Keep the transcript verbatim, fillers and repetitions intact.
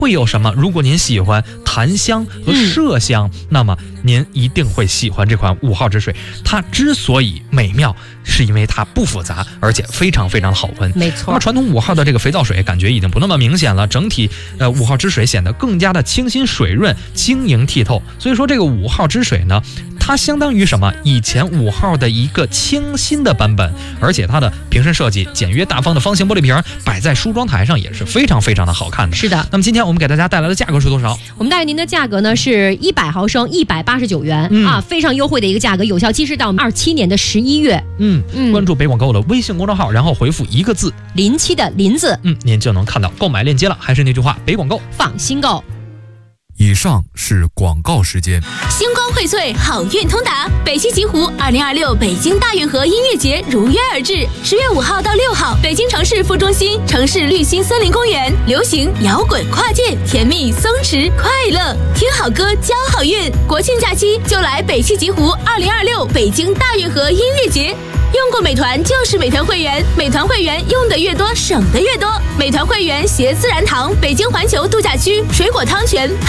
会有什么？如果您喜欢檀香和麝香，嗯、那么您一定会喜欢这款五号之水。它之所以美妙，是因为它不复杂，而且非常非常的好闻。 没错。 那么传统五号的这个肥皂水感觉已经不那么明显了，整体呃五号之水显得更加的清新水润、晶莹剔透。所以说这个五号之水呢，它相当于什么？以前五号的一个清新的版本，而且它的瓶身设计简约大方的方形玻璃瓶，摆在梳妆台上也是非常非常的好看的。 是的。 那么今天我们给大家带来的价格是多少？ 我们带给您的价格呢是一百毫升一百八十九元、 嗯、 啊，非常优惠的一个价格，有效期是到二七年的十一月。 嗯嗯，关注北广购的微信公众号，然后回复一个字“ 临期”的林字， 嗯，您就能看到购买链接了。还是那句话，北广购， 放心购。 以上是广告时间。 星光荟萃，好运通达。北汽极狐二零二六北京大运河音乐节如约而至，十月五号到六号，北京城市副中心城市绿心森林公园，流行摇滚跨界，甜蜜松弛快乐，听好歌交好运。国庆假期就来北汽极狐二零二六北京大运河音乐节。用过美团就是美团会员，美团会员用的越多，省的越多。美团会员携自然堂、北京环球度假区水果汤泉。